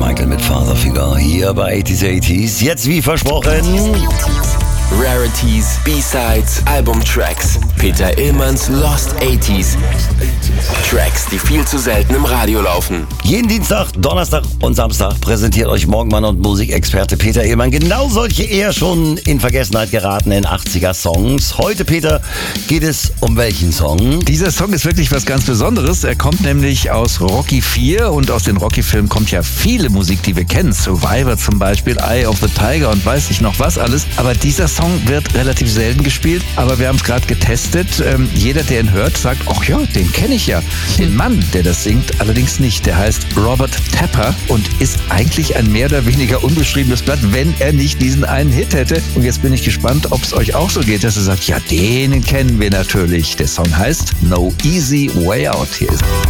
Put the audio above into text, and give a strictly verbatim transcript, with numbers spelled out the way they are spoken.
Michael mit Father Figure hier bei achtziger achtziger. Jetzt wie versprochen Rarities, B-Sides, Albumtracks. Peter Illmanns Lost achtziger. Tracks, die viel zu selten im Radio laufen. jeden Dienstag, Donnerstag und Samstag präsentiert euch Morgenmann und Musikexperte Peter Illmann genau solche eher schon in Vergessenheit geratenen achtziger Songs. Heute, Peter, geht es um welchen Song? Dieser Song ist wirklich was ganz Besonderes. Er kommt nämlich aus Rocky vier und aus den Rocky-Filmen kommt ja viele Musik, die wir kennen. Survivor zum Beispiel, Eye of the Tiger und weiß ich noch was alles. Aber dieser Song wird relativ selten gespielt, aber wir haben es gerade getestet. Ähm, jeder, der ihn hört, sagt, ach ja, den kenne ich ja. Den Mann, der das singt, allerdings nicht. Der heißt Robert Tepper und ist eigentlich ein mehr oder weniger unbeschriebenes Blatt, wenn er nicht diesen einen Hit hätte. Und jetzt bin ich gespannt, ob es euch auch so geht, dass ihr sagt, ja, den kennen wir natürlich. Der Song heißt No Easy Way Out. Hier ist er.